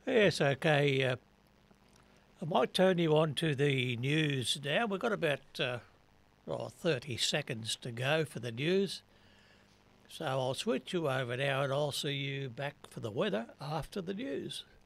Yes, okay. I might turn you on to the news now. We've got about 30 seconds to go for the news. So I'll switch you over now and I'll see you back for the weather after the news.